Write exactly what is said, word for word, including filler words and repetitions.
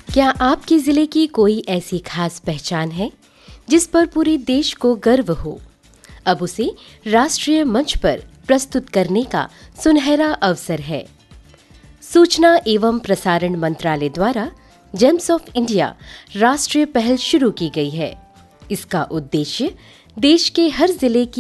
क्या आपके जिले की कोई ऐसी खास पहचान है जिस पर पूरे देश को गर्व हो? अब उसे राष्ट्रीय मंच पर प्रस्तुत करने का सुनहरा अवसर है। सूचना एवं प्रसारण मंत्रालय द्वारा जेम्स ऑफ इंडिया राष्ट्रीय पहल शुरू की गई है। इसका उद्देश्य देश के हर जिले की